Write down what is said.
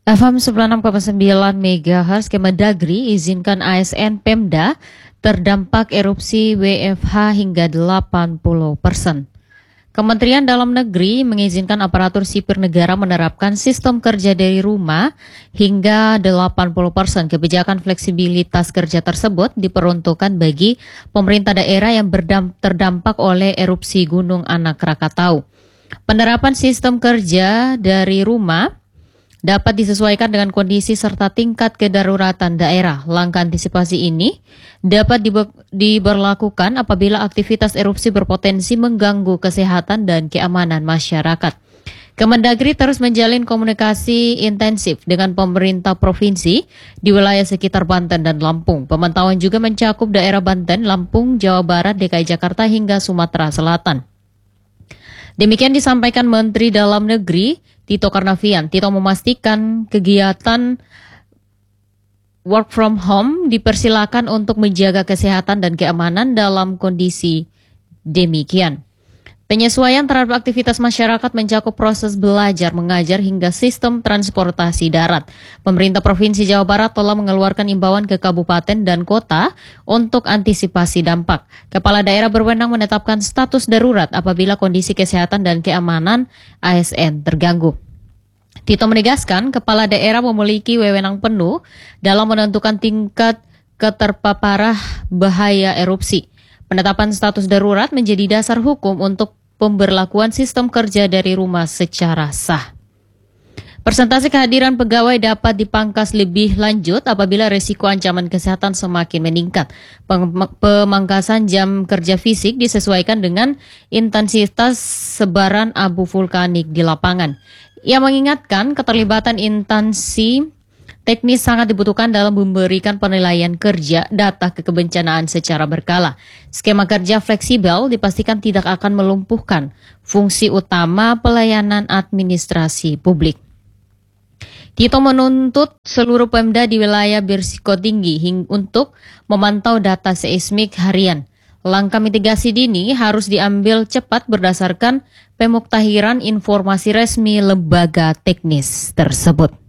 FM 96,9 MHz Kemendagri izinkan ASN Pemda terdampak erupsi WFH hingga 80%. Kementerian Dalam Negeri mengizinkan aparatur sipil negara menerapkan sistem kerja dari rumah hingga 80%. Kebijakan fleksibilitas kerja tersebut diperuntukkan bagi pemerintah daerah yang terdampak oleh erupsi Gunung Anak Rakatau. Penerapan sistem kerja dari rumah dapat disesuaikan dengan kondisi serta tingkat kedaruratan daerah. Langkah antisipasi ini dapat diberlakukan apabila aktivitas erupsi berpotensi mengganggu kesehatan dan keamanan masyarakat. Kemendagri terus menjalin komunikasi intensif dengan pemerintah provinsi di wilayah sekitar Banten dan Lampung. Pemantauan juga mencakup daerah Banten, Lampung, Jawa Barat, DKI Jakarta hingga Sumatera Selatan. Demikian disampaikan Menteri Dalam Negeri Tito Karnavian. Tito memastikan kegiatan work from home dipersilakan untuk menjaga kesehatan dan keamanan dalam kondisi demikian. Penyesuaian terhadap aktivitas masyarakat mencakup proses belajar, mengajar hingga sistem transportasi darat. Pemerintah Provinsi Jawa Barat telah mengeluarkan imbauan ke kabupaten dan kota untuk antisipasi dampak. Kepala daerah berwenang menetapkan status darurat apabila kondisi kesehatan dan keamanan ASN terganggu. Tito menegaskan kepala daerah memiliki wewenang penuh dalam menentukan tingkat keterpaparan bahaya erupsi. Penetapan status darurat menjadi dasar hukum untuk pemberlakuan sistem kerja dari rumah secara sah. Persentase kehadiran pegawai dapat dipangkas lebih lanjut apabila risiko ancaman kesehatan semakin meningkat. Pemangkasan jam kerja fisik disesuaikan dengan intensitas sebaran abu vulkanik di lapangan. Ia mengingatkan keterlibatan instansi teknis sangat dibutuhkan dalam memberikan penilaian kerja data kebencanaan secara berkala. Skema kerja fleksibel dipastikan tidak akan melumpuhkan fungsi utama pelayanan administrasi publik. Tito menuntut seluruh Pemda di wilayah berisiko tinggi untuk memantau data seismik harian. Langkah mitigasi dini harus diambil cepat berdasarkan pemuktahiran informasi resmi lembaga teknis tersebut.